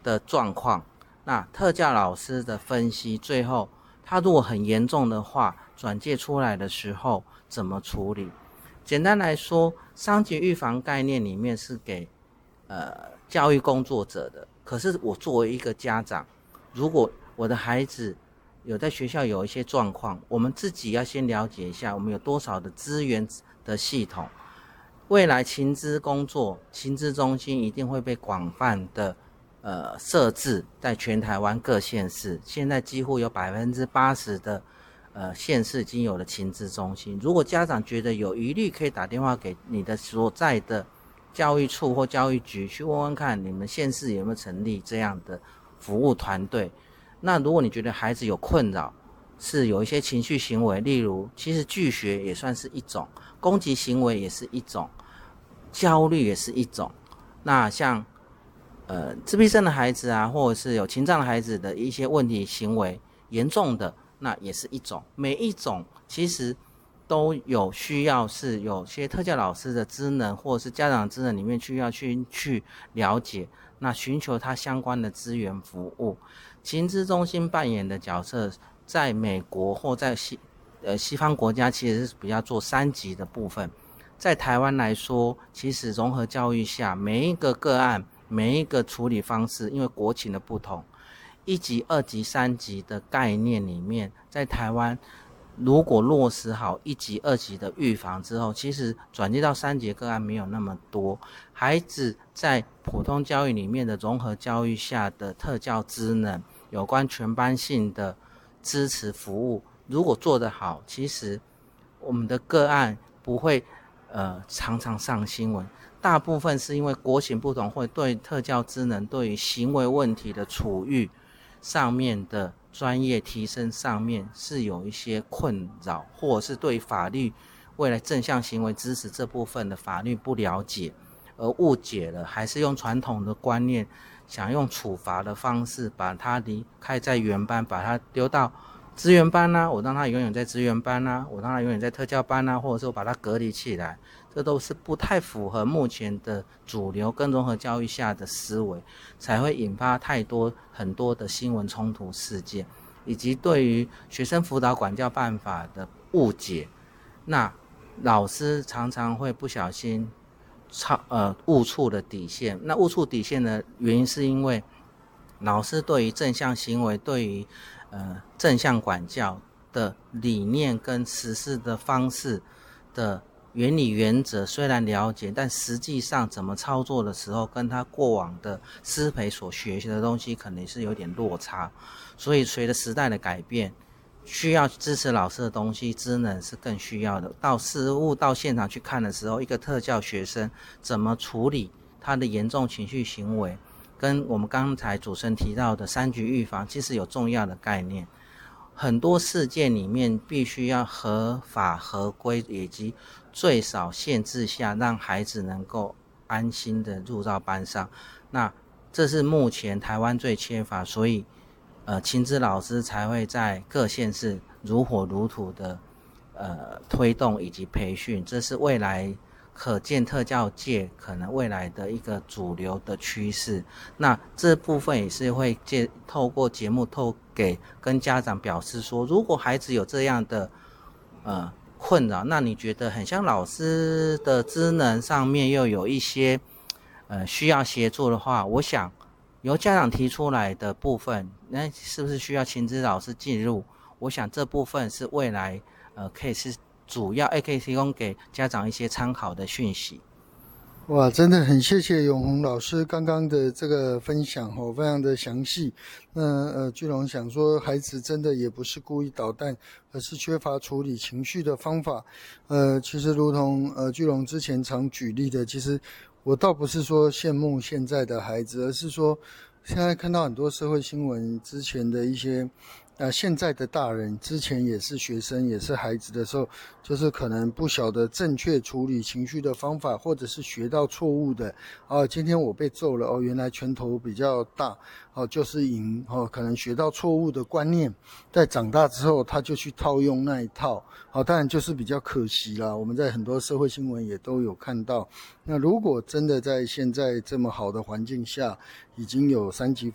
的状况，那特教老师的分析，最后他如果很严重的话，转介出来的时候怎么处理？简单来说，伤及预防概念里面是给教育工作者的，可是我作为一个家长，如果我的孩子有在学校有一些状况，我们自己要先了解一下，我们有多少的资源的系统。未来情资工作、情资中心一定会被广泛的设置在全台湾各县市，现在几乎有80%的县市已经有了情资中心。如果家长觉得有疑虑，可以打电话给你的所在的教育处或教育局去问问看，你们县市有没有成立这样的服务团队。那如果你觉得孩子有困扰，是有一些情绪行为，例如其实拒学也算是一种，攻击行为也是一种，焦虑也是一种。那像自闭症的孩子啊，或者是有情障的孩子的一些问题行为严重的，那也是一种。每一种其实都有需要，是有些特教老师的职能或者是家长的职能里面需要去了解，那寻求他相关的资源服务。情资中心扮演的角色，在美国或在西方国家其实是比较做3级的部分。在台湾来说，其实融合教育下，每一个个案，每一个处理方式，因为国情的不同，1级、2级、3级的概念里面，在台湾如果落实好1级、2级的预防之后，其实转接到3级个案没有那么多。孩子在普通教育里面的融合教育下的特教职能，有关全班性的支持服务，如果做得好，其实我们的个案不会常常上新闻。大部分是因为国情不同，会对特教职能对于行为问题的处遇上面的专业提升上面是有一些困扰，或者是对法律未来正向行为支持这部分的法律不了解而误解了，还是用传统的观念想用处罚的方式把他离开在原班，把他丢到资源班啊，我让他永远在资源班啊，我让他永远在特教班啊，或者是我把他隔离起来，这都是不太符合目前的主流跟融合教育下的思维，才会引发很多的新闻冲突事件，以及对于学生辅导管教办法的误解。那老师常常会不小心误触了底线。那误触底线的原因是因为老师对于正向行为，对于正向管教的理念跟实施的方式的原理原则虽然了解，但实际上怎么操作的时候，跟他过往的师培所学习的东西可能是有点落差。所以随着时代的改变，需要支持老师的东西职能是更需要的。到实务到现场去看的时候，一个特教学生怎么处理他的严重情绪行为，跟我们刚才主持人提到的3级预防其实有重要的概念。很多事件里面必须要合法合规，以及最少限制下让孩子能够安心的入到班上。那这是目前台湾最缺乏，所以情资老师才会在各县市如火如荼的推动以及培训，这是未来可见特教界可能未来的一个主流的趋势。那这部分也是会透过节目跟家长表示说，如果孩子有这样的困扰，那你觉得很像老师的职能上面又有一些需要协助的话，我想由家长提出来的部分，那是不是需要情资老师进入？我想这部分是未来可以是主要可以提供给家长一些参考的讯息。 哇，真的很谢谢永宏老师刚刚的这个分享哦，非常的详细。那巨龙想说，孩子真的也不是故意捣蛋，而是缺乏处理情绪的方法。其实如同巨龙之前常举例的，其实我倒不是说羡慕现在的孩子，而是说现在看到很多社会新闻之前的一些现在的大人之前也是学生也是孩子的时候，就是可能不晓得正确处理情绪的方法，或者是学到错误的今天我被揍了原来拳头比较大就是赢可能学到错误的观念，在长大之后他就去套用那一套当然就是比较可惜啦，我们在很多社会新闻也都有看到。那如果真的在现在这么好的环境下，已经有3级